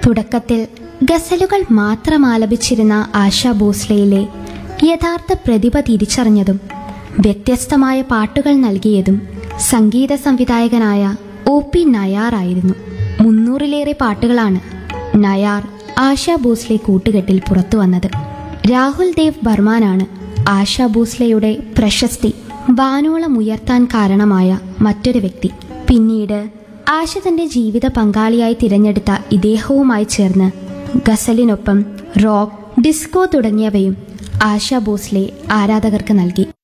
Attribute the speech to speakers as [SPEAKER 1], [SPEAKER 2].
[SPEAKER 1] തുടക്കത്തിൽ ഗസലുകൾ മാത്രം ആലപിച്ചിരുന്ന ആശാ ഭോസ്ലെയിലെ യഥാർത്ഥ പ്രതിഭ തിരിച്ചറിഞ്ഞതും വ്യത്യസ്തമായ പാട്ടുകൾ നൽകിയതും സംഗീത സംവിധായകനായ OP നയാർ ആയിരുന്നു. 300-ലേറെ പാട്ടുകളാണ് നയാർ ആശാ ഭോസ്ലെ കൂട്ടുകെട്ടിൽ പുറത്തു വന്നത്. രാഹുൽ ദേവ് ബർമാനാണ് ആശാ ഭോസ്ലെയുടെ പ്രശസ്തി വാനോളം ഉയർത്താൻ കാരണമായ മറ്റൊരു വ്യക്തി. പിന്നീട് ആശ തന്റെ ജീവിത പങ്കാളിയായി തിരഞ്ഞെടുത്ത ഇദ്ദേഹവുമായി ചേർന്ന് ഗസലിനൊപ്പം റോക്ക്, ഡിസ്കോ തുടങ്ങിയവയും ആശാ ഭോസ്ലെ ആരാധകർക്ക് നൽകി.